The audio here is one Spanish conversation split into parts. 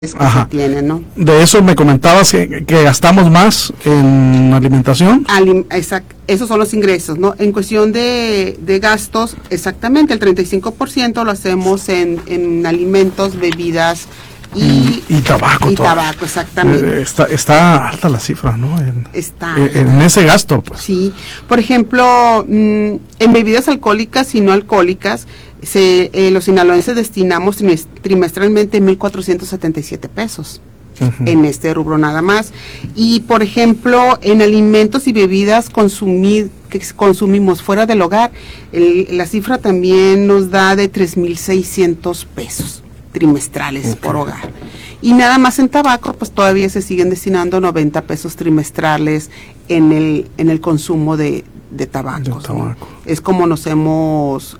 que se tienen, ¿no? De eso me comentabas que gastamos más en alimentación. Esos son los ingresos, ¿no? En cuestión de gastos, exactamente, el 35% lo hacemos en alimentos, bebidas y tabaco. Y tabaco, exactamente. Está alta la cifra, ¿no? En ese gasto, pues. Sí. Por ejemplo, en bebidas alcohólicas y no alcohólicas, los sinaloenses destinamos trimestralmente 1,477 pesos en este rubro nada más. Y, por ejemplo, en alimentos y bebidas que consumimos fuera del hogar, la cifra también nos da de 3,600 pesos trimestrales por hogar. Y nada más en tabaco, pues todavía se siguen destinando 90 pesos trimestrales en el consumo de tabacos, ¿no? Es como nos hemos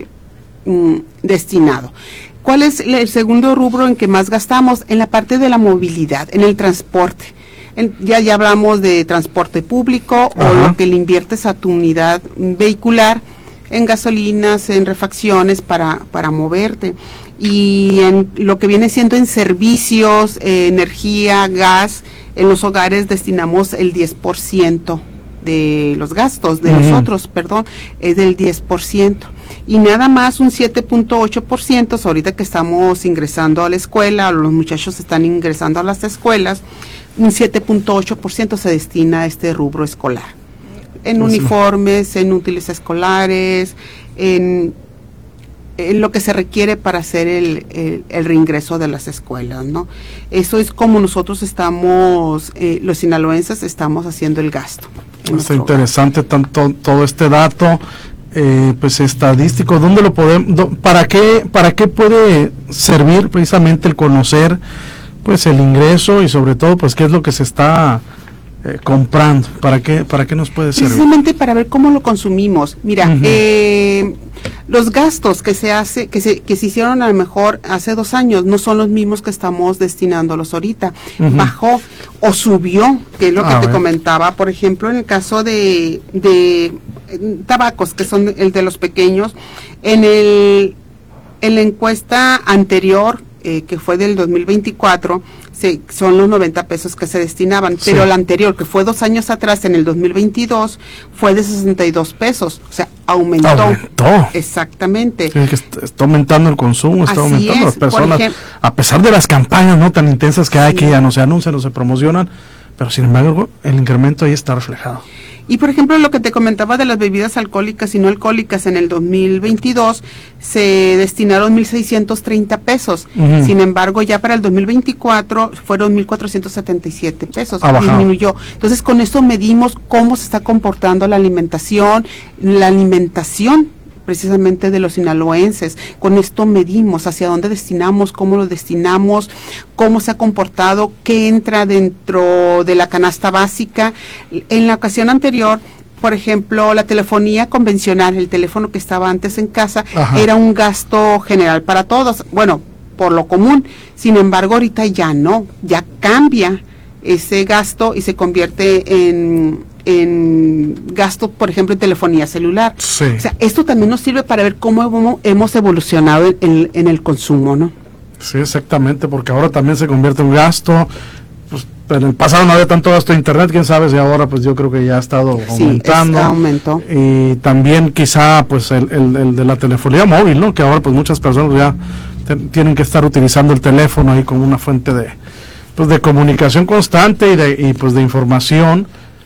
destinado. ¿Cuál es el segundo rubro en que más gastamos? En la parte de la movilidad, en el transporte. Ya hablamos de transporte público o lo que le inviertes a tu unidad vehicular, en gasolinas, en refacciones para moverte. Y en lo que viene siendo en servicios, energía, gas, en los hogares destinamos el 10% de los gastos de nosotros, es del 10%. Y nada más un 7.8%, ahorita que estamos ingresando a la escuela, los muchachos están ingresando a las escuelas, un 7.8% se destina a este rubro escolar. En uniformes, en útiles escolares, en lo que se requiere para hacer el reingreso de las escuelas, ¿no? Eso es como nosotros estamos, los sinaloenses estamos haciendo el gasto. Está interesante todo este dato, pues estadístico. ¿Dónde lo podemos, para qué puede servir precisamente el conocer, pues el ingreso y sobre todo, pues qué es lo que se está comprando? ¿Para qué nos puede servir? Precisamente para ver cómo lo consumimos. Mira, los gastos que se hicieron a lo mejor hace 2 años no son los mismos que estamos destinándolos ahorita. Bajó o subió, que es lo que te comentaba. Por ejemplo, en el caso de tabacos, que son el de los pequeños, en la encuesta anterior, que fue del 2024, son los 90 pesos que se destinaban, pero la anterior, que fue 2 años atrás, en el 2022, fue de 62 pesos, o sea, aumentó. Exactamente. Sí, que está aumentando el consumo, está aumentando las personas, a pesar de las campañas no tan intensas que hay, que ya no se anuncian, no se promocionan, pero sin embargo, el incremento ahí está reflejado. Y por ejemplo, lo que te comentaba de las bebidas alcohólicas y no alcohólicas, en el 2022 se destinaron 1,630 pesos. Sin embargo, ya para el 2024 fueron 1,477 pesos. Disminuyó. Entonces, con esto medimos cómo se está comportando la alimentación precisamente de los sinaloenses. Con esto medimos hacia dónde destinamos, cómo lo destinamos, cómo se ha comportado, qué entra dentro de la canasta básica. En la ocasión anterior, por ejemplo, la telefonía convencional, el teléfono que estaba antes en casa, era un gasto general para todos, bueno, por lo común. Sin embargo, ahorita ya no, ya cambia ese gasto y se convierte en gasto, por ejemplo, en telefonía celular. O sea, esto también nos sirve para ver cómo hemos evolucionado en el consumo, ¿no? Sí, exactamente, porque ahora también se convierte en un gasto. Pues en el pasado no había tanto gasto de internet, quién sabe si ahora pues yo creo que ya ha estado aumentando. Aumentó. Y también quizá pues el de la telefonía móvil, ¿no? Que ahora pues muchas personas ya tienen que estar utilizando el teléfono ahí como una fuente de comunicación constante y pues de información.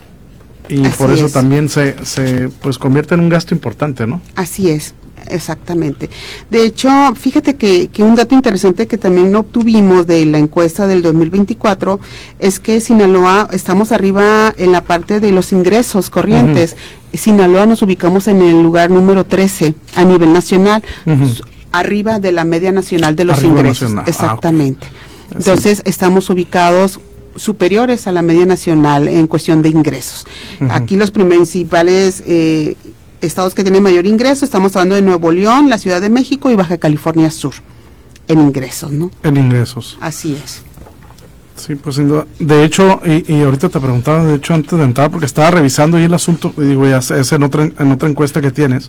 Y así por eso también se pues convierte en un gasto importante, ¿no? Así es, exactamente. De hecho, fíjate que un dato interesante que también obtuvimos de la encuesta del 2024 es que Sinaloa, estamos arriba en la parte de los ingresos corrientes. Sinaloa nos ubicamos en el lugar número 13 a nivel nacional, arriba de la media nacional de los ingresos. Exactamente. Entonces, estamos ubicados superiores a la media nacional en cuestión de ingresos. Aquí los principales estados que tienen mayor ingreso, estamos hablando de Nuevo León, la Ciudad de México y Baja California Sur, en ingresos, ¿no? En ingresos. Así es. Sí, pues sin duda. De hecho, y ahorita te preguntaba, de hecho, antes de entrar, porque estaba revisando ahí el asunto, digo, ya es en otra encuesta que tienes,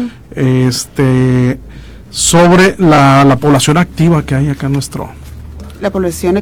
sobre la población activa que hay acá en nuestro la población